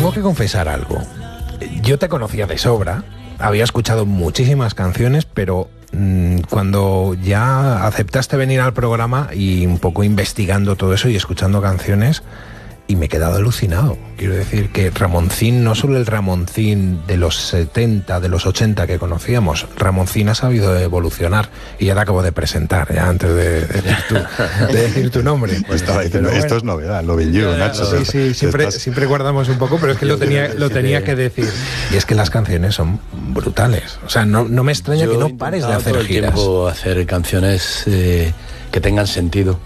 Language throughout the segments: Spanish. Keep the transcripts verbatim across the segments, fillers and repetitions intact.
tengo que confesar algo. Yo te conocía de sobra, había escuchado muchísimas canciones, pero mmm, cuando ya aceptaste venir al programa y un poco investigando todo eso y escuchando canciones, y me he quedado alucinado. Quiero decir que Ramoncín, no solo el Ramoncín de los setenta, de los ochenta que conocíamos, Ramoncín ha sabido evolucionar, y ya te acabo de presentar, ya antes de, de, decir, tu, de decir tu nombre. Pues estaba diciendo, bueno, esto es novedad, lo vi yo, Nacho. Sí, sí, siempre, estás... siempre guardamos un poco, pero es que lo tenía, lo tenía que decir. Y es que las canciones son brutales. O sea, no, no me extraña yo que no pares de hacer todo el giras. Tiempo hacer canciones eh, que tengan sentido.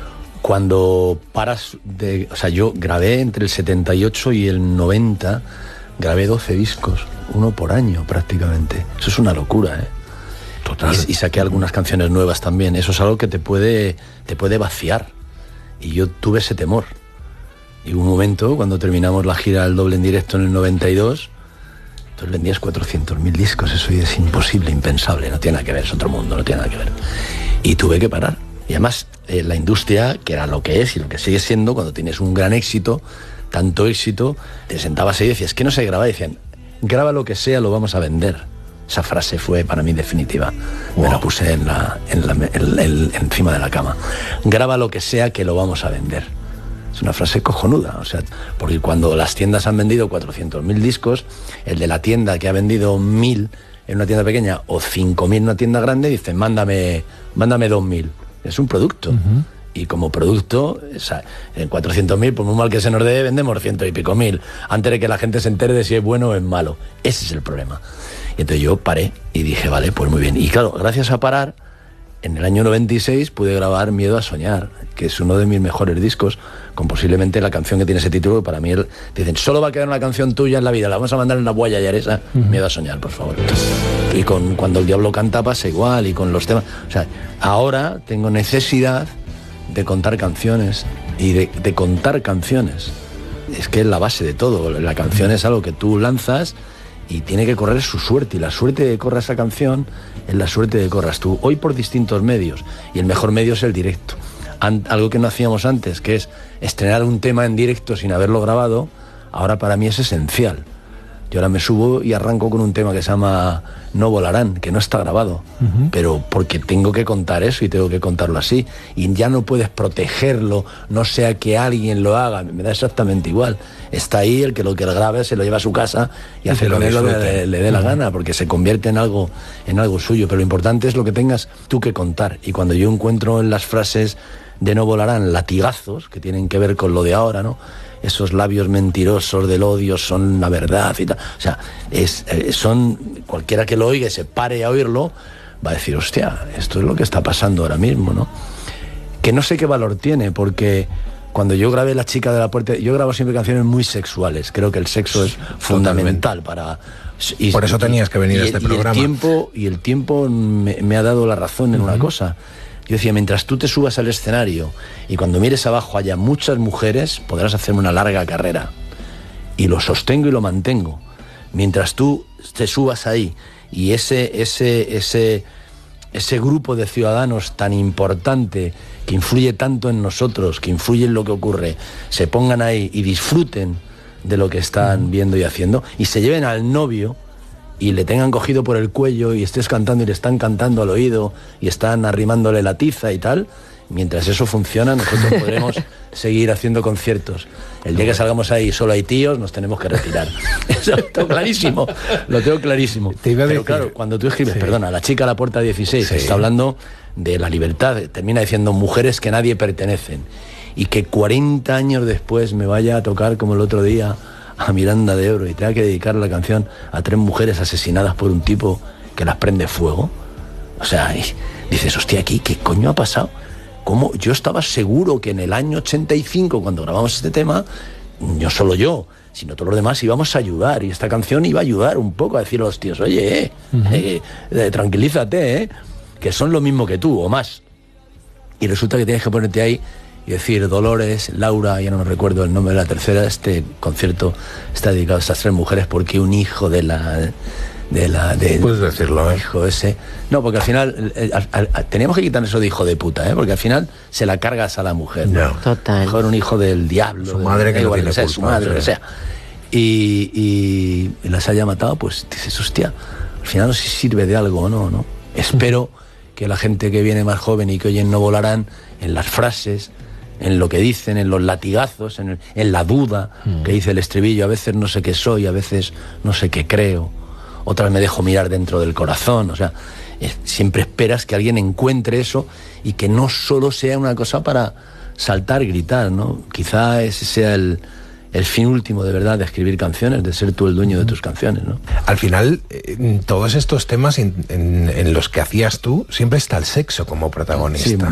Cuando paras de... O sea, yo grabé entre el setenta y ocho y el noventa, grabé doce discos, uno por año prácticamente. Eso es una locura, ¿eh? Total. Y, y saqué algunas canciones nuevas también. Eso es algo que te puede, te puede vaciar. Y yo tuve ese temor. Y hubo un momento, cuando terminamos la gira del doble en directo en el noventa y dos, entonces vendías cuatrocientos mil discos. Eso es imposible, impensable. No tiene nada que ver, es otro mundo, no tiene nada que ver. Y tuve que parar. Y además, eh, la industria, que era lo que es y lo que sigue siendo, cuando tienes un gran éxito, tanto éxito, te sentabas ahí y decías, ¿qué no se graba? Y decían, graba lo que sea, lo vamos a vender. Esa frase fue para mí definitiva. Wow. Me la puse en la, en la, en, en, encima de la cama. Graba lo que sea, que lo vamos a vender. Es una frase cojonuda, o sea, porque cuando las tiendas han vendido cuatrocientos mil discos, el de la tienda que ha vendido mil en una tienda pequeña o cinco mil en una tienda grande, dice, mándame, mándame dos mil. Es un producto. Uh-huh. Y como producto, o sea, en cuatrocientos mil, por muy mal que se nos dé, vendemos ciento y pico mil, antes de que la gente se entere de si es bueno o es malo. Ese es el problema. Y entonces yo paré y dije, vale, pues muy bien. Y claro, gracias a parar, en el año noventa y seis pude grabar Miedo a soñar, que es uno de mis mejores discos, con posiblemente la canción que tiene ese título, que para mí, dicen, solo va a quedar una canción tuya en la vida, la vamos a mandar en una huella yaresa, uh-huh. Miedo a soñar, por favor. Y con Cuando el diablo canta pasa igual, y con los temas, o sea, ahora tengo necesidad de contar canciones, y de, de contar canciones. Es que es la base de todo, la canción es algo que tú lanzas y tiene que correr su suerte, y la suerte de que corra esa canción es la suerte de que corras tú, hoy por distintos medios, y el mejor medio es el directo. Algo que no hacíamos antes, que es estrenar un tema en directo sin haberlo grabado, ahora para mí es esencial. Yo ahora me subo y arranco con un tema que se llama No volarán, que no está grabado, uh-huh. pero porque tengo que contar eso y tengo que contarlo así, y ya no puedes protegerlo, no sea que alguien lo haga, me da exactamente igual. Está ahí, el que lo que lo grabe se lo lleva a su casa y, y hace con él lo que le, le dé uh-huh. la gana, porque se convierte en algo, en algo suyo, pero lo importante es lo que tengas tú que contar. Y cuando yo encuentro en las frases de No volarán latigazos que tienen que ver con lo de ahora, ¿no? Esos labios mentirosos del odio son la verdad y tal. O sea, es, eh, son, cualquiera que lo oiga y se pare a oírlo, va a decir, hostia, esto es lo que está pasando ahora mismo, ¿no? Que no sé qué valor tiene, porque cuando yo grabé La chica de la puerta, yo grabo siempre canciones muy sexuales. Creo que el sexo es fundamental para... Y, Por eso tenías que venir y, a este y programa. El tiempo, y el tiempo me, me ha dado la razón en uh-huh. una cosa. Yo decía, mientras tú te subas al escenario y cuando mires abajo haya muchas mujeres, podrás hacerme una larga carrera. Y lo sostengo y lo mantengo. Mientras tú te subas ahí y ese, ese, ese, ese grupo de ciudadanos tan importante, que influye tanto en nosotros, que influye en lo que ocurre, se pongan ahí y disfruten de lo que están viendo y haciendo, y se lleven al novio y le tengan cogido por el cuello y estés cantando y le están cantando al oído y están arrimándole la tiza y tal, mientras eso funciona nosotros podremos seguir haciendo conciertos. El día que salgamos ahí solo hay tíos, nos tenemos que retirar. Eso lo tengo clarísimo, lo tengo clarísimo. Te iba a Pero decir... claro, cuando tú escribes, sí. perdona, La chica a la puerta dieciséis, sí. está hablando de la libertad, termina diciendo mujeres que nadie pertenecen, y que cuarenta años después me vaya a tocar como el otro día a Miranda de Ebro y tenga que dedicar la canción a tres mujeres asesinadas por un tipo que las prende fuego. O sea, y dices, hostia, aquí, ¿qué coño ha pasado? ¿Cómo? Yo estaba seguro que en el año ochenta y cinco, cuando grabamos este tema, no solo yo, sino todos los demás íbamos a ayudar, y esta canción iba a ayudar un poco a decir a los tíos, oye, eh, uh-huh. eh, eh, tranquilízate, eh, que son lo mismo que tú, o más. Y resulta que tienes que ponerte ahí y decir, Dolores, Laura, ya no me recuerdo el nombre de la tercera, este concierto está dedicado a estas tres mujeres porque un hijo de la... de la de, puedes decirlo, ¿eh? Hijo ese. No, porque al final eh, al, al, teníamos que quitar eso de hijo de puta, ¿eh? Porque al final se la cargas a la mujer. No. Total. Mejor un hijo del diablo. Su madre de, que no igual, tiene o sea, culpa, su madre, sí. o sea. y, y las haya matado, pues dices, hostia, al final no sé si sirve de algo o no, ¿no? Espero que la gente que viene más joven y que oyen No volarán, en las frases, en lo que dicen, en los latigazos, en, el, en la duda, mm. que dice el estribillo, a veces no sé qué soy, a veces no sé qué creo, otras me dejo mirar dentro del corazón, o sea, eh, siempre esperas que alguien encuentre eso y que no solo sea una cosa para saltar y gritar, ¿no? Quizá ese sea el, el fin último de verdad de escribir canciones, de ser tú el dueño de tus canciones, ¿no? Al final, en todos estos temas en, en, en los que hacías tú, siempre está el sexo como protagonista. Sí,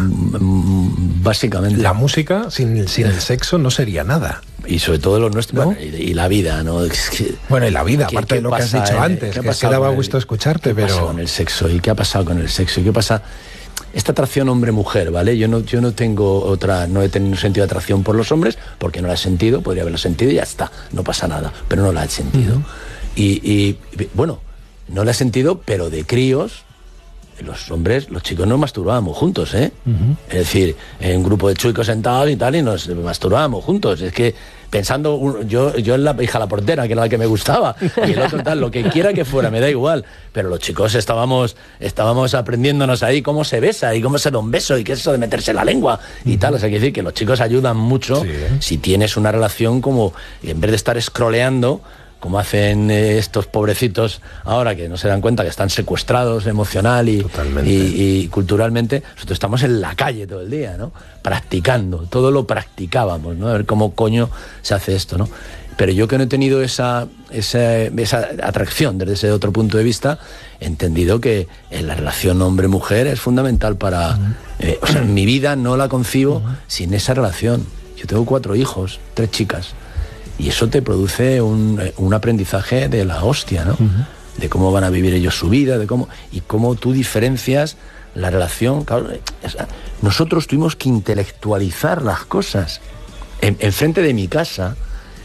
básicamente. La música sin, sin el sexo no sería nada. Y sobre todo los nuestros, ¿no? Bueno, y, y la vida, ¿no? Es que, bueno, y la vida, aparte de lo que has dicho antes, que es que daba gusto escucharte, ¿qué pero... pasa con el sexo? ¿Y qué ha pasado con el sexo? ¿Y qué pasa...? Esta atracción hombre-mujer, ¿vale? Yo no, yo no tengo otra, no he tenido sentido de atracción por los hombres, porque no la he sentido, podría haberla sentido y ya está, no pasa nada, pero no la he sentido. Uh-huh. y, y, bueno, no la he sentido, pero de críos, los hombres, los chicos nos masturbábamos juntos, ¿eh? Uh-huh. Es decir, en un grupo de chicos sentados y tal, y nos masturbábamos juntos. Es que pensando, yo yo en la hija la portera, que era la que me gustaba, y el otro tal, lo que quiera que fuera, me da igual. Pero los chicos estábamos estábamos aprendiéndonos ahí cómo se besa y cómo se da un beso y qué es eso de meterse la lengua y uh-huh. tal. O sea, hay que decir que los chicos ayudan mucho, sí, ¿eh? Si tienes una relación como, en vez de estar scrolleando, como hacen eh, estos pobrecitos ahora, que no se dan cuenta que están secuestrados emocional y, y, y culturalmente. Nosotros estamos en la calle todo el día, ¿no? Practicando, todo lo practicábamos, ¿no? A ver cómo coño se hace esto, ¿no? Pero yo, que no he tenido esa, esa, esa atracción desde ese otro punto de vista, he entendido que en la relación hombre-mujer es fundamental para... Uh-huh. Eh, o sea, mi vida no la concibo uh-huh. sin esa relación. Yo tengo cuatro hijos, tres chicas. Y eso te produce un, un aprendizaje de la hostia, ¿no? Uh-huh. De cómo van a vivir ellos su vida, de cómo y cómo tú diferencias la relación. Claro, nosotros tuvimos que intelectualizar las cosas. En, en frente de mi casa,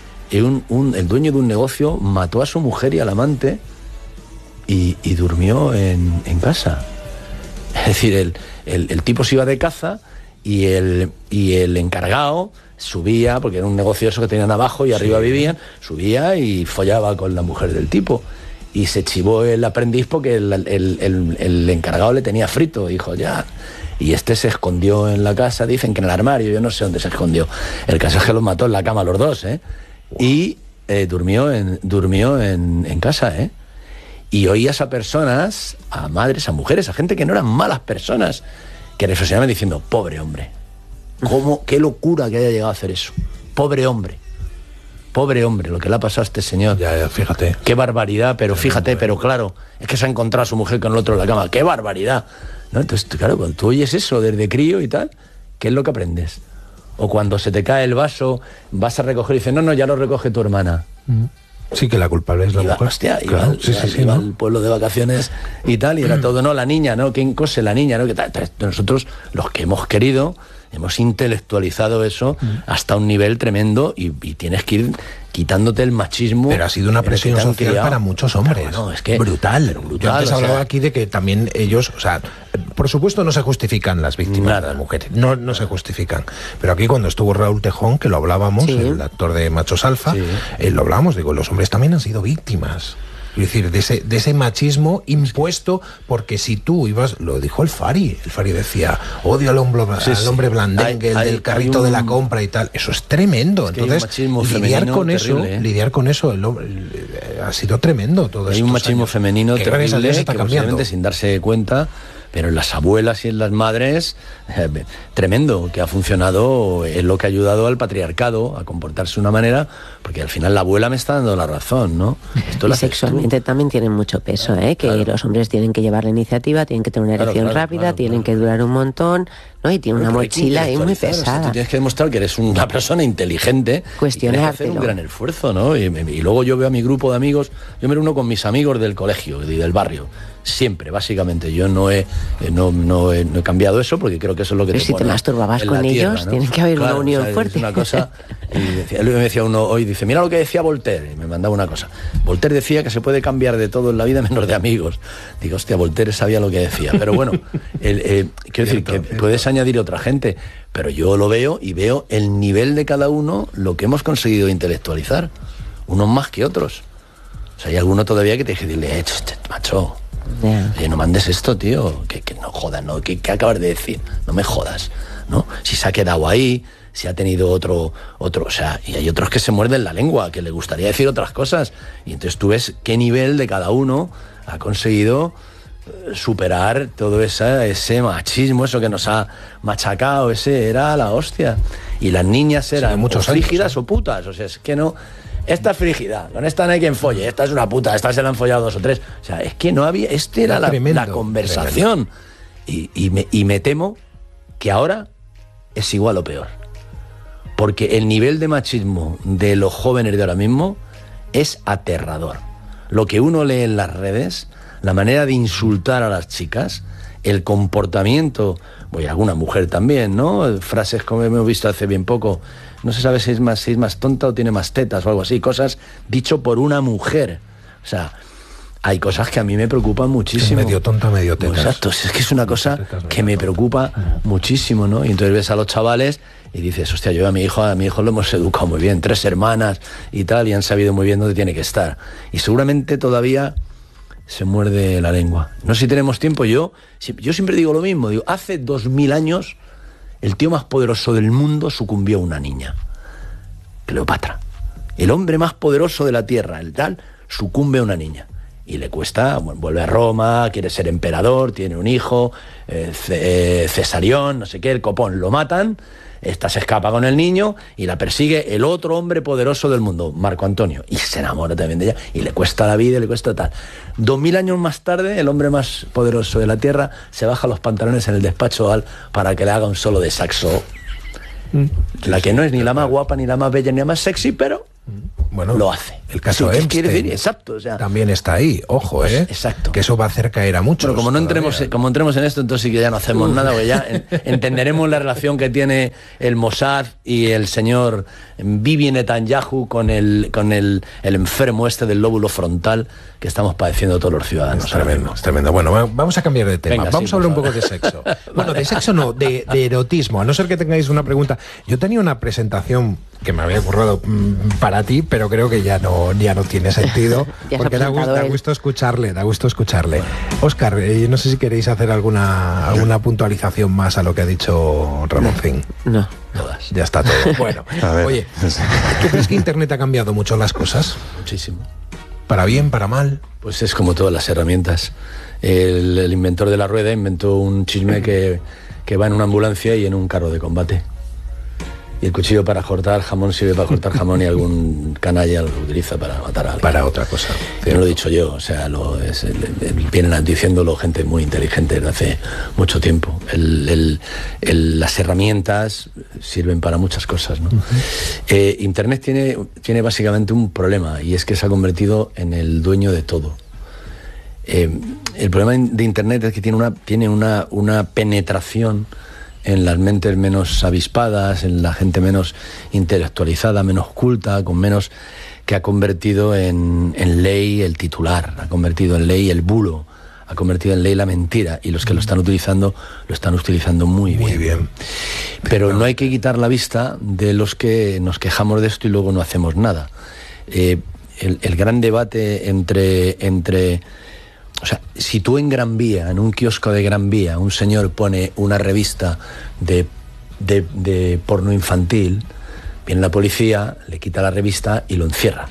un, un, el dueño de un negocio mató a su mujer y al amante y, y durmió en, en casa. Es decir, el, el, el tipo se iba de caza y el, y el encargado subía, porque era un negocio eso que tenían abajo y arriba sí. vivían, subía y follaba con la mujer del tipo. Y se chivó el aprendiz porque el, el, el, el encargado le tenía frito, dijo ya. Y este se escondió en la casa, dicen que en el armario, yo no sé dónde se escondió. El caso es que los mató en la cama los dos, ¿eh? Wow. Y eh, durmió, en, durmió en, en casa, ¿eh? Y oías a personas, a madres, a mujeres, a gente que no eran malas personas, que reflexionaban diciendo, pobre hombre. ¿Cómo? Qué locura que haya llegado a hacer eso. Pobre hombre. Pobre hombre, lo que le ha pasado a este señor. Ya, ya, fíjate. Qué barbaridad, pero fíjate, pero claro, es que se ha encontrado a su mujer con el otro en la cama. ¡Qué barbaridad! ¿No? Entonces, claro, cuando tú oyes eso desde crío y tal, ¿qué es lo que aprendes? O cuando se te cae el vaso, vas a recoger y dices, no, no, ya lo recoge tu hermana. Sí, que la culpable es la iba, mujer. Hostia, claro, iba, al, sí, sí, sí, iba ¿no? al pueblo de vacaciones y tal, y era todo, no, la niña, ¿no? ¿Quién cose la niña, no? Que tal, tal. Nosotros, los que hemos querido, hemos intelectualizado eso mm. hasta un nivel tremendo y, y tienes que ir quitándote el machismo. Pero ha sido una presión social criado. Para muchos hombres. Pero, no, es que brutal. brutal. Yo antes hablaba sea, aquí de que también ellos, o sea, por supuesto no se justifican las víctimas nada. de las mujeres, no, no se justifican. Pero aquí cuando estuvo Raúl Tejón, que lo hablábamos, sí. el actor de Machos Alfa, sí. eh, lo hablábamos, digo, los hombres también han sido víctimas. Es decir, de ese, de ese machismo impuesto, porque si tú ibas, lo dijo el Fari, el Fari decía, odio al hombre, sí, al hombre blandengue, el del carrito un, de la compra y tal, eso es tremendo. Es Entonces, lidiar con eso, terrible, ¿eh? lidiar con eso, el, el, el, ha sido tremendo todo Hay un machismo años. femenino que terrible, está que cambiando. Sin darse cuenta, pero en las abuelas y en las madres, eh, tremendo, que ha funcionado, es lo que ha ayudado al patriarcado a comportarse de una manera, porque al final la abuela me está dando la razón, ¿no? Esto y sexualmente tú. también tienen mucho peso, ¿eh? Que claro. los hombres tienen que llevar la iniciativa, tienen que tener una erección claro, claro, rápida, claro, tienen claro. que durar un montón, ¿no? Y tiene una pero mochila ahí muy pesada. O sea, tú tienes que demostrar que eres una persona inteligente. Cuestionártelo. Y tienes que hacer un gran esfuerzo, ¿no? Y, y luego yo veo a mi grupo de amigos, yo me reúno con mis amigos del colegio y del barrio. Siempre, básicamente. Yo no he, no, no, he, no he cambiado eso porque creo que eso es lo que pero te si pone te masturbabas con tierra, ellos, ¿no? tiene que haber claro, una unión o sea, fuerte. Es una cosa. Y decía, me decía uno hoy, dice, mira lo que decía Voltaire. Y me mandaba una cosa. Voltaire decía que se puede cambiar de todo en la vida menos de amigos. Digo, hostia, Voltaire sabía lo que decía. Pero bueno, el, eh, quiero decir que puedes añadir otra gente, pero yo lo veo y veo el nivel de cada uno, lo que hemos conseguido intelectualizar. unos más que otros. O sea, hay alguno todavía que te dice, dile, eh, macho, yeah. eh, no mandes esto, tío, que, que no jodas, ¿no? ¿Qué, ¿Qué acabas de decir? No me jodas, ¿no? Si se ha quedado ahí, si ha tenido otro, otro, o sea, y hay otros que se muerden la lengua, que le gustaría decir otras cosas, y entonces tú ves qué nivel de cada uno ha conseguido superar todo esa, ese machismo, eso que nos ha machacado, ese era la hostia. Y las niñas eran sí, muchos frígidas años, ¿eh? o putas, o sea, es que no... Esta es frígida, con esta no hay quien folle, esta es una puta, esta se la han follado dos o tres. O sea, es que no había... Este era, era la, tremendo, la conversación. Y, y, me, y me temo que ahora es igual o peor. Porque el nivel de machismo de los jóvenes de ahora mismo es aterrador. Lo que uno lee en las redes, la manera de insultar a las chicas, el comportamiento, voy a alguna mujer también, ¿no? Frases como hemos visto hace bien poco, no se sabe si es más, si es más tonta o tiene más tetas o algo así, cosas dicho por una mujer. O sea, hay cosas que a mí me preocupan muchísimo. Es medio tonta, medio tetas. Exacto, es que es una cosa que me preocupa muchísimo, ¿no? Y entonces ves a los chavales y dices, hostia, yo a mi hijo, a mi hijo lo hemos educado muy bien, tres hermanas y tal, y han sabido muy bien dónde tiene que estar. Y seguramente todavía se muerde la lengua. No sé si tenemos tiempo, yo, yo siempre digo lo mismo, digo, hace dos mil años el tío más poderoso del mundo sucumbió a una niña, Cleopatra. El hombre más poderoso de la tierra, el tal, sucumbe a una niña. Y le cuesta, bueno, vuelve a Roma, quiere ser emperador, tiene un hijo, eh, C- eh, Cesarión, no sé qué, el copón, lo matan, esta se escapa con el niño y la persigue el otro hombre poderoso del mundo, Marco Antonio, y se enamora también de ella, y le cuesta la vida, y le cuesta tal. Dos mil años más tarde, el hombre más poderoso de la tierra se baja los pantalones en el despacho Al para que le haga un solo de saxo. Mm. La que no es ni la más guapa, ni la más bella, ni la más sexy, pero... Bueno, lo hace. El caso sí, quiere decir, exacto, o sea, también está ahí, ojo, ¿eh? Exacto. Que eso va a hacer caer a muchos. Pero como no entremos, como entremos en esto, entonces sí que ya no hacemos Uf. nada, porque ya en, entenderemos la relación que tiene el Mossad y el señor Bibi Netanyahu con el con el, el enfermo este del lóbulo frontal que estamos padeciendo todos los ciudadanos. Es tremendo, es tremendo. Bueno, vamos a cambiar de tema. Venga, vamos sí, a hablar un poco de sexo. Bueno, de sexo no, de, de erotismo. A no ser que tengáis una pregunta. Yo tenía una presentación que me había ocurrido mmm, para ti, pero creo que ya no, ya no tiene sentido, porque da gusto, da gusto escucharle, da gusto escucharle. Óscar, eh, no sé si queréis hacer alguna, alguna puntualización más a lo que ha dicho Ramoncín. No. Todas. Ya está todo. Bueno, oye, ¿tú crees que Internet ha cambiado mucho las cosas? Muchísimo. ¿Para bien, para mal? Pues es como todas las herramientas. El, el inventor de la rueda inventó un chisme que, que va en una ambulancia y en un carro de combate. Y el cuchillo para cortar jamón sirve para cortar jamón y algún canalla lo utiliza para matar a alguien. Para otra cosa. No lo he dicho yo, o sea, lo, es, el, el, vienen diciéndolo gente muy inteligente desde hace mucho tiempo. El, el, el, las herramientas sirven para muchas cosas, ¿no? Uh-huh. eh, Internet tiene, tiene básicamente un problema, y es que se ha convertido en el dueño de todo. Eh, el problema de Internet es que tiene una, tiene una, una penetración en las mentes menos avispadas, en la gente menos intelectualizada, menos culta, con menos, que ha convertido en, en ley el titular, ha convertido en ley el bulo, ha convertido en ley la mentira, y los que lo están utilizando, lo están utilizando muy bien. Muy bien. Pero no hay que quitar la vista de los que nos quejamos de esto y luego no hacemos nada. Eh, el, el gran debate entre... entre O sea, si tú en Gran Vía, en un kiosco de Gran Vía, un señor pone una revista de, de, de porno infantil, viene la policía, le quita la revista y lo encierra.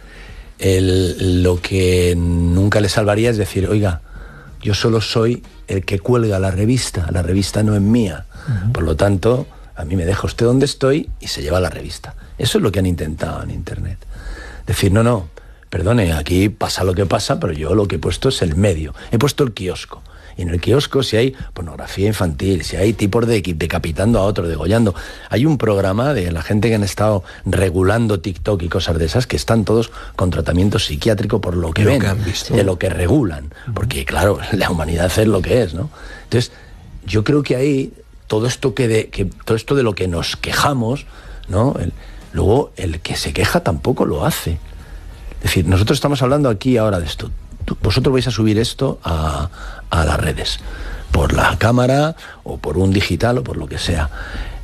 El, lo que nunca le salvaría es decir, oiga, yo solo soy el que cuelga la revista, la revista no es mía. Uh-huh. Por lo tanto, a mí me deja usted donde estoy y se lleva la revista. Eso es lo que han intentado en Internet. Decir, no, no, perdone, aquí pasa lo que pasa, pero yo lo que he puesto es el medio. He puesto el kiosco. Y en el kiosco, si hay pornografía infantil, si hay tipos de decapitando a otros, degollando. Hay un programa de la gente que han estado regulando TikTok y cosas de esas, que están todos con tratamiento psiquiátrico por lo que lo ven, que han visto. De lo que regulan. Porque, claro, la humanidad es lo que es, ¿no? Entonces, yo creo que ahí, todo esto, que de, que, todo esto de lo que nos quejamos, ¿no? El, luego, el que se queja tampoco lo hace. Es decir, nosotros estamos hablando aquí ahora de esto. Vosotros vais a subir esto a, a las redes, por la cámara o por un digital o por lo que sea.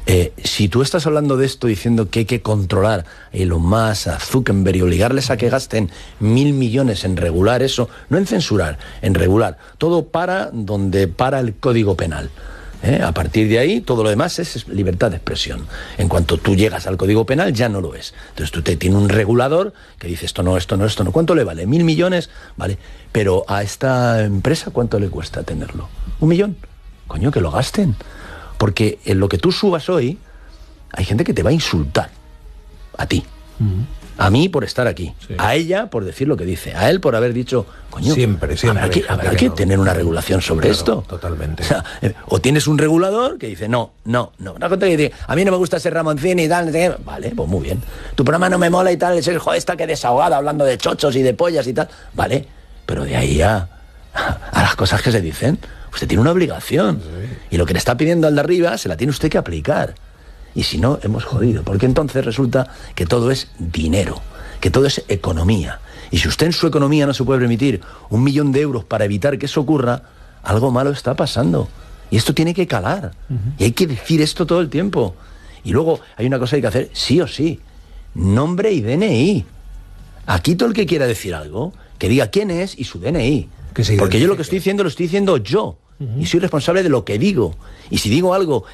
Eh, si tú estás hablando de esto diciendo que hay que controlar a Elon Musk, a Zuckerberg y obligarles a que gasten mil millones en regular eso, no en censurar, en regular, todo para donde para el Código Penal. ¿Eh? A partir de ahí, todo lo demás es libertad de expresión. En cuanto tú llegas al Código Penal, ya no lo es. Entonces tú te tienes un regulador que dice esto no, esto no, esto no. ¿Cuánto le vale? ¿Mil millones? Vale. Pero a esta empresa, ¿cuánto le cuesta tenerlo? ¿Un millón? Coño, que lo gasten. Porque en lo que tú subas hoy, hay gente que te va a insultar. A ti. Uh-huh. A mí por estar aquí, sí. A ella por decir lo que dice, a él por haber dicho, coño, siempre, siempre habrá que, habrá que, que no. tener una regulación sobre claro, esto. Totalmente. O, sea, eh, o tienes un regulador que dice, no, no, no, no, a mí no me gusta ser Ramoncín y tal, vale, pues muy bien. Tu programa no me mola y tal, es el joder, esta que desahogada hablando de chochos y de pollas y tal, vale, pero de ahí a, a las cosas que se dicen, usted tiene una obligación. Sí. Y lo que le está pidiendo al de arriba se la tiene usted que aplicar. Y si no, hemos jodido, porque entonces resulta que todo es dinero, que todo es economía. Y si usted en su economía no se puede permitir un millón de euros para evitar que eso ocurra, algo malo está pasando. Y esto tiene que calar. Uh-huh. Y hay que decir esto todo el tiempo. Y luego hay una cosa que hay que hacer, sí o sí. Nombre y D N I. Aquí todo el que quiera decir algo, que diga quién es y su D N I. Porque yo lo que estoy diciendo lo estoy diciendo yo. Uh-huh. Y soy responsable de lo que digo. Y si digo algo,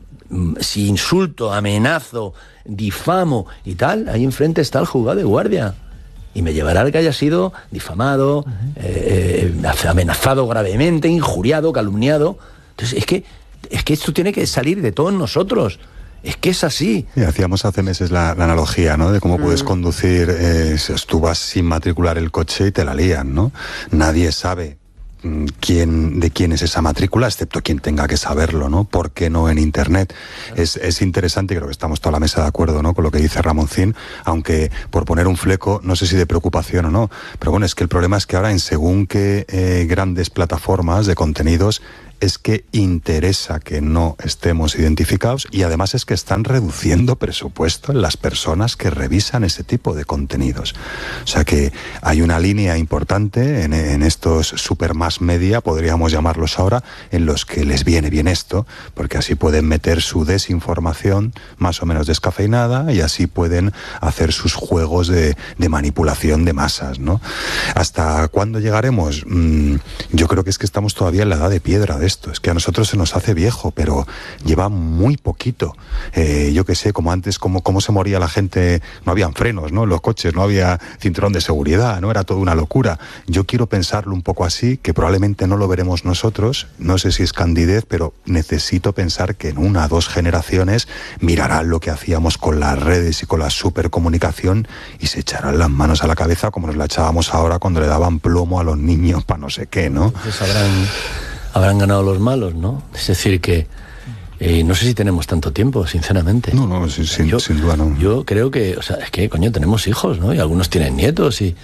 si insulto, amenazo, difamo y tal, ahí enfrente está el juzgado de guardia y me llevará al que haya sido difamado, uh-huh. eh, amenazado gravemente, injuriado, calumniado. Entonces es que es que esto tiene que salir de todos nosotros. Es que es así. Y hacíamos hace meses la, la analogía, ¿no? De cómo mm. puedes conducir, eh, tú vas sin matricular el coche y te la lían, ¿no? Nadie sabe quién, de quién es esa matrícula, excepto quien tenga que saberlo, ¿no? ¿Por qué no en Internet? Es, es interesante, y creo que estamos toda la mesa de acuerdo, ¿no? Con lo que dice Ramoncín, aunque por poner un fleco, no sé si de preocupación o no, pero bueno, es que el problema es que ahora en según qué eh, grandes plataformas de contenidos es que interesa que no estemos identificados y además es que están reduciendo presupuesto en las personas que revisan ese tipo de contenidos. O sea que hay una línea importante en, en estos super mass media, podríamos llamarlos ahora, en los que les viene bien esto, porque así pueden meter su desinformación más o menos descafeinada y así pueden hacer sus juegos de, de manipulación de masas, ¿no? ¿Hasta cuándo llegaremos? Mm, yo creo que es que estamos todavía en la edad de piedra de esto. Es que a nosotros se nos hace viejo, pero lleva muy poquito. Eh, yo qué sé, como antes, como, como se moría la gente, no habían frenos, ¿no? En los coches, no había cinturón de seguridad, ¿no? Era toda una locura. Yo quiero pensarlo un poco así, que probablemente no lo veremos nosotros, no sé si es candidez, pero necesito pensar que en una o dos generaciones mirarán lo que hacíamos con las redes y con la supercomunicación y se echarán las manos a la cabeza como nos la echábamos ahora cuando le daban plomo a los niños para no sé qué, ¿no? Entonces habrán... habrán ganado los malos, ¿no? Es decir que eh, no sé si tenemos tanto tiempo, sinceramente. No, no, sin, sin, yo, sin duda no. Yo creo que, o sea, es que, coño, tenemos hijos, ¿no? Y algunos tienen nietos y,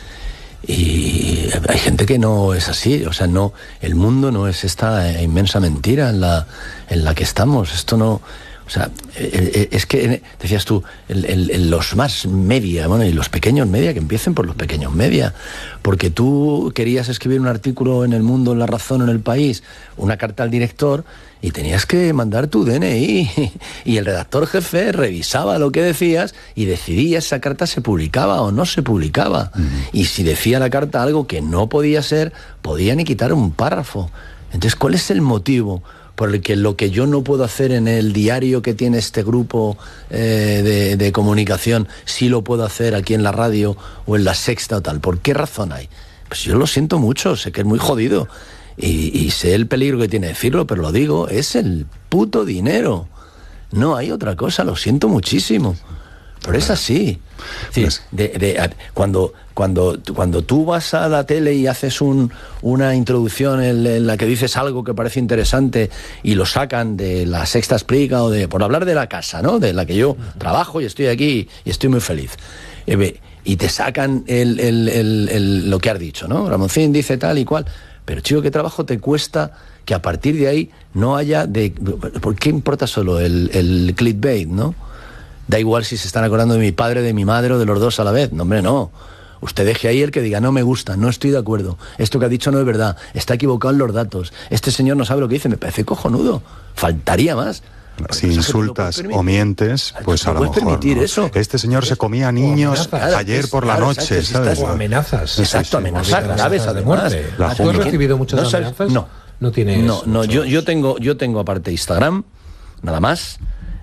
y hay gente que no es así, o sea, no, el mundo no es esta inmensa mentira en la, en la que estamos. Esto no... O sea, es que, decías tú, el, el, el, los más media, bueno, y los pequeños media, que empiecen por los pequeños media, porque tú querías escribir un artículo en El Mundo, en La Razón, en El País, una carta al director, y tenías que mandar tu D N I, y el redactor jefe revisaba lo que decías y decidía si esa carta se publicaba o no se publicaba. Uh-huh. Y si decía la carta algo que no podía ser, podían ni quitar un párrafo. Entonces, ¿cuál es el motivo por el que lo que yo no puedo hacer en el diario que tiene este grupo eh, de, de comunicación, sí lo puedo hacer aquí en la radio o en La Sexta o tal? ¿Por qué razón hay? Pues yo lo siento mucho, sé que es muy jodido y, y sé el peligro que tiene decirlo, pero lo digo, es el puto dinero. No hay otra cosa, lo siento muchísimo. Pero es así. Sí, de, de, cuando, cuando, cuando tú vas a la tele y haces un, una introducción en, en la que dices algo que parece interesante y lo sacan de La Sexta Explica o de, por hablar de La Casa, ¿no? De la que yo trabajo y estoy aquí y estoy muy feliz. Eh, y te sacan el, el, el, el, lo que has dicho, ¿no? Ramoncín dice tal y cual. Pero, chico, ¿qué trabajo te cuesta que a partir de ahí no haya de... ¿Por qué importa solo el, el clickbait, no? Da igual si se están acordando de mi padre, de mi madre o de los dos a la vez. No, hombre, no. Usted deje ahí el que diga, no me gusta, no estoy de acuerdo. Esto que ha dicho no es verdad, está equivocado en los datos. Este señor no sabe lo que dice, me parece cojonudo. Faltaría más. Si insultas o mientes, pues a lo mejor permitir no. eso. Este señor se comía niños ayer por la noche, ¿sabes? O amenazas. Exacto, amenazas graves de muerte. ¿Tú has recibido muchas amenazas? No. No tienes. No, no, yo, yo tengo, yo tengo aparte Instagram, nada más.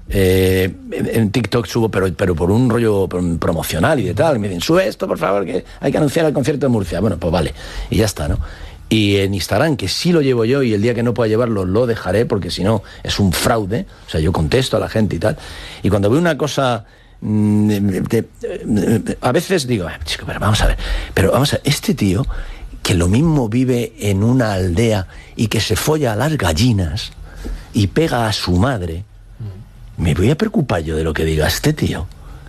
Eh, en TikTok subo, pero, pero por un rollo promocional y de tal. Me dicen, sube esto, por favor, que hay que anunciar el concierto de Murcia. Bueno, pues vale. Y ya está, ¿no? Y en Instagram, que sí lo llevo yo y el día que no pueda llevarlo lo dejaré porque si no es un fraude. O sea, yo contesto a la gente y tal. Y cuando veo una cosa... De, de, de, a veces digo, chico, pero vamos a ver. Pero vamos a ver, este tío que lo mismo vive en una aldea y que se folla a las gallinas y pega a su madre... ¿Me voy a preocupar yo de lo que diga este tío?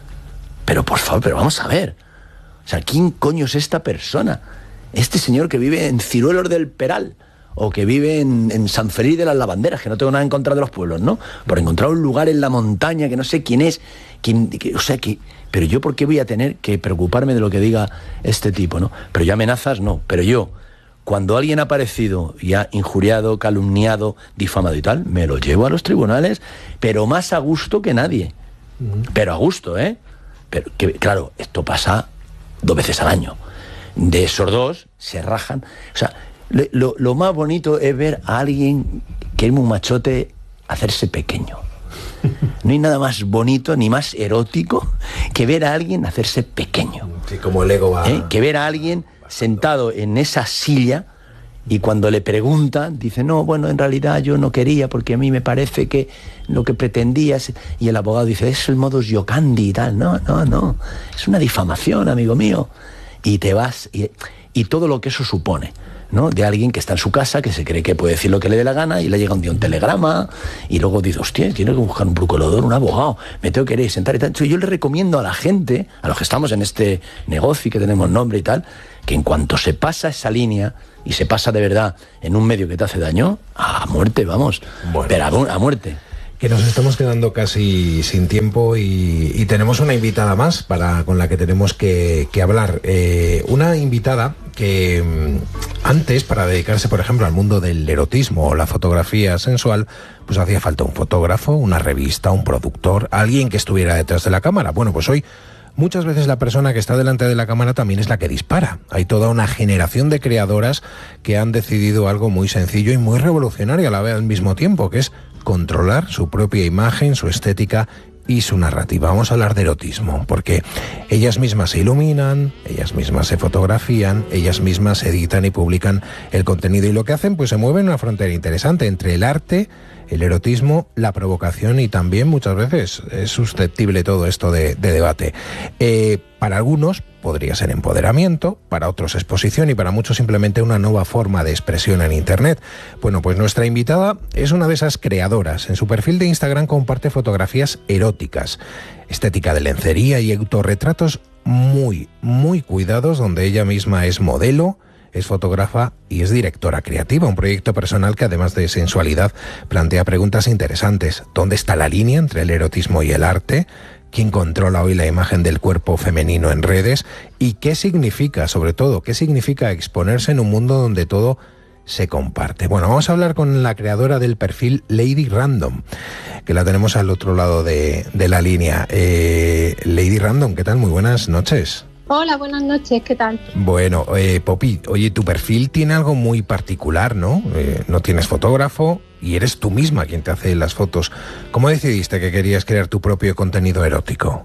Pero por favor, pero vamos a ver. O sea, ¿quién coño es esta persona? Este señor que vive en Ciruelos del Peral o que vive en, en San Feliz de las Lavanderas, que no tengo nada en contra de los pueblos, ¿no? Por encontrar un lugar en la montaña que no sé quién es, quién, que, o sea, que... Pero yo, ¿por qué voy a tener que preocuparme de lo que diga este tipo, no? Pero yo amenazas, no. Pero yo... Cuando alguien ha aparecido y ha injuriado, calumniado, difamado y tal, me lo llevo a los tribunales, pero más a gusto que nadie. Pero a gusto, ¿eh? Pero que, claro, esto pasa dos veces al año. De esos dos se rajan. O sea, lo, lo más bonito es ver a alguien que es muy machote hacerse pequeño. No hay nada más bonito ni más erótico que ver a alguien hacerse pequeño. Sí, como el ego va... ¿Eh? Que ver a alguien sentado en esa silla y cuando le preguntan dice, no, bueno, en realidad yo no quería porque a mí me parece que lo que pretendías, y el abogado dice, es el modus viocandi y tal. No, no, no, es una difamación, amigo mío. Y te vas, y, y todo lo que eso supone, ¿no? De alguien que está en su casa, que se cree que puede decir lo que le dé la gana, y le llega un día un telegrama, y luego dice, hostia, tiene que buscar un procurador, un abogado, me tengo que ir a sentar y tal. Entonces, yo le recomiendo a la gente, a los que estamos en este negocio y que tenemos nombre y tal, que en cuanto se pasa esa línea, y se pasa de verdad en un medio que te hace daño, a muerte, vamos, bueno, pero a, a muerte. Que nos estamos quedando casi sin tiempo y, y tenemos una invitada más para con la que tenemos que, que hablar. Eh, una invitada que antes, para dedicarse, por ejemplo, al mundo del erotismo o la fotografía sensual, pues hacía falta un fotógrafo, una revista, un productor, alguien que estuviera detrás de la cámara. Bueno, pues hoy muchas veces la persona que está delante de la cámara también es la que dispara. Hay toda una generación de creadoras que han decidido algo muy sencillo y muy revolucionario a la vez al mismo tiempo, que es controlar su propia imagen, su estética y su narrativa. Vamos a hablar de erotismo, porque ellas mismas se iluminan, ellas mismas se fotografían, ellas mismas editan y publican el contenido, y lo que hacen, pues se mueve en una frontera interesante entre el arte, el erotismo, la provocación, y también muchas veces es susceptible todo esto de, de debate. Eh, para algunos podría ser empoderamiento, para otros exposición y para muchos simplemente una nueva forma de expresión en Internet. Bueno, pues nuestra invitada es una de esas creadoras. En su perfil de Instagram comparte fotografías eróticas, estética de lencería y autorretratos muy, muy cuidados, donde ella misma es modelo, es fotógrafa y es directora creativa, un proyecto personal que además de sensualidad plantea preguntas interesantes. ¿Dónde está la línea entre el erotismo y el arte? ¿Quién controla hoy la imagen del cuerpo femenino en redes? ¿Y qué significa, sobre todo, qué significa exponerse en un mundo donde todo se comparte? Bueno, vamos a hablar con la creadora del perfil Lady Random, que la tenemos al otro lado de, de la línea. Eh, Lady Random, ¿qué tal? Muy buenas noches. Hola, buenas noches, ¿qué tal? Bueno, eh, Poppy, oye, tu perfil tiene algo muy particular, ¿no? Eh, no tienes fotógrafo y eres tú misma quien te hace las fotos. ¿Cómo decidiste que querías crear tu propio contenido erótico?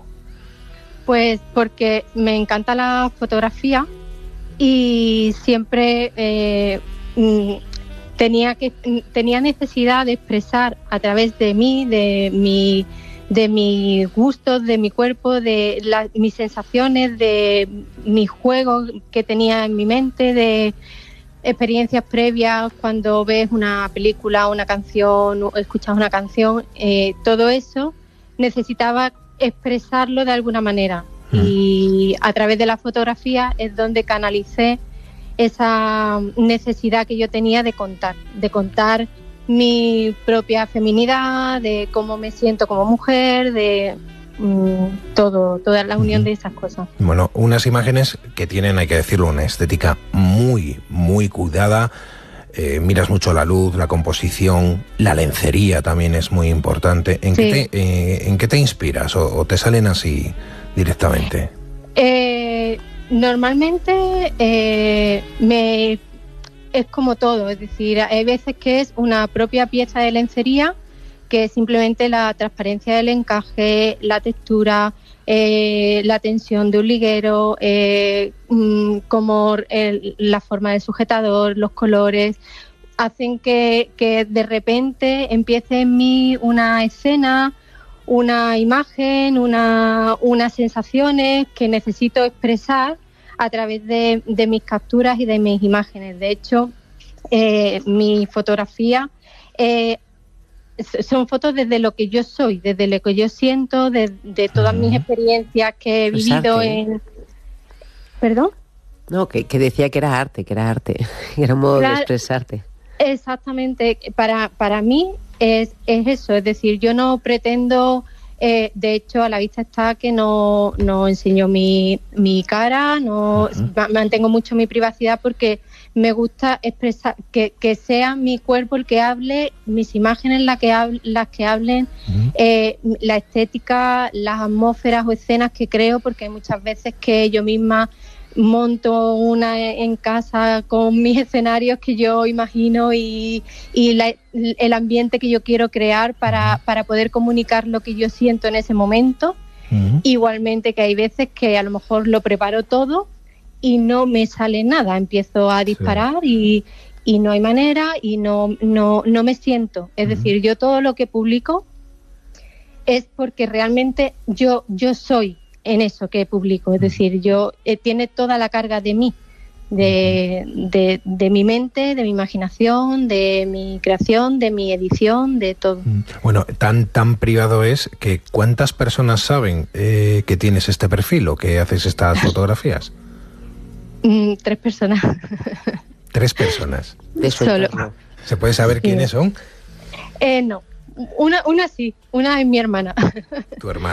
Pues porque me encanta la fotografía y siempre eh, tenía, que, tenía necesidad de expresar a través de mí, de mi... de mis gustos, de mi cuerpo, de la, mis sensaciones, de mis juegos que tenía en mi mente, de experiencias previas cuando ves una película, una canción, o escuchas una canción, eh, todo eso necesitaba expresarlo de alguna manera. Mm. Y a través de la fotografía es donde canalicé esa necesidad que yo tenía de contar, de contar mi propia feminidad, de cómo me siento como mujer, de mmm, todo, toda la unión de esas cosas. Bueno, unas imágenes que tienen, hay que decirlo, una estética muy, muy cuidada. eh, miras mucho la luz, la composición, la lencería también es muy importante. ¿En, sí. qué, te, eh, ¿en qué te inspiras o, o te salen así directamente? Eh, normalmente eh, me es como todo, es decir, hay veces que es una propia pieza de lencería, que es simplemente la transparencia del encaje, la textura, eh, la tensión de un liguero, eh, mmm, como el, la forma del sujetador, los colores, hacen que, que de repente empiece en mí una escena, una imagen, una, unas sensaciones que necesito expresar a través de, de mis capturas y de mis imágenes. De hecho, eh, mi fotografía eh, son fotos desde lo que yo soy, desde lo que yo siento, de, de todas uh-huh. mis experiencias que he vivido arte. en... ¿Perdón? No, que, que decía que era arte, que era arte, que era un modo claro, de expresarte. Exactamente. Para, para mí es, es eso, es decir, yo no pretendo... Eh, de hecho, a la vista está que no, no enseño mi, mi cara, no uh-huh. mantengo mucho mi privacidad porque me gusta expresar, que, que sea mi cuerpo el que hable, mis imágenes la que hable, las que hablen, uh-huh. eh, la estética, las atmósferas o escenas que creo, porque hay muchas veces que yo misma monto una en casa con mis escenarios que yo imagino y, y la, el ambiente que yo quiero crear para, para poder comunicar lo que yo siento en ese momento. Uh-huh. Igualmente que hay veces que a lo mejor lo preparo todo y no me sale nada, empiezo a disparar sí. y, y no hay manera y no, no, no me siento. Es uh-huh. decir, yo todo lo que publico es porque realmente yo, yo soy en eso que publico, es decir, yo eh, tiene toda la carga de mí, de, de, de mi mente, de mi imaginación, de mi creación, de mi edición, de todo. Bueno, tan tan privado es que ¿cuántas personas saben eh, que tienes este perfil o que haces estas fotografías? mm, tres personas. Tres personas. De Solo. ¿Se puede saber sí. quiénes son? Eh, no. Una, una sí, una es mi hermana. Tu hermana.